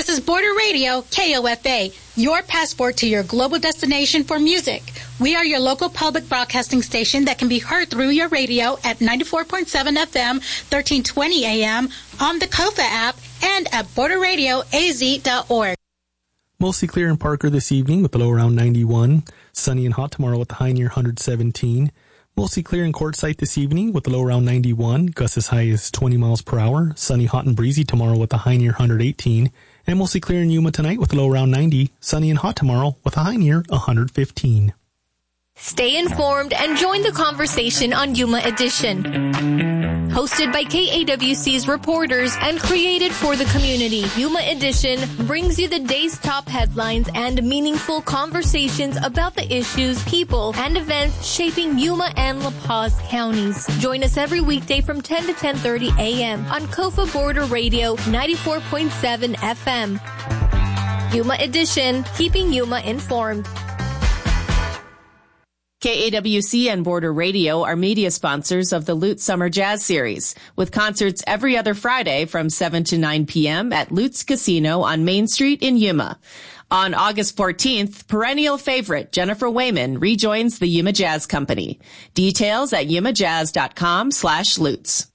This is Border Radio, KOFA, your passport to your global destination for music. We are your local public broadcasting station that can be heard through your radio at 94.7 FM, 1320 AM, on the KOFA app, and at borderradioaz.org. Mostly clear in Parker this evening with the low around 91. Sunny and hot tomorrow with the high near 117. Mostly clear in Quartzsite this evening with the low around 91. Gusts as high as 20 miles per hour. Sunny, hot, and breezy tomorrow with the high near 118. And mostly clear in Yuma tonight with the low around 90. Sunny and hot tomorrow with a high near 115. Stay informed and join the conversation on Yuma Edition. Hosted by KAWC's reporters and created for the community, Yuma Edition brings you the day's top headlines and meaningful conversations about the issues, people, and events shaping Yuma and La Paz counties. Join us every weekday from 10 to 10:30 a.m. on KOFA Border Radio 94.7 FM. Yuma Edition, keeping Yuma informed. KAWC and Border Radio are media sponsors of the Lutz Summer Jazz Series, with concerts every other Friday from 7 to 9 p.m. at Lutz Casino on Main Street in Yuma. On August 14th, perennial favorite Jennifer Wayman rejoins the Yuma Jazz Company. Details at yumajazz.com/Lutz.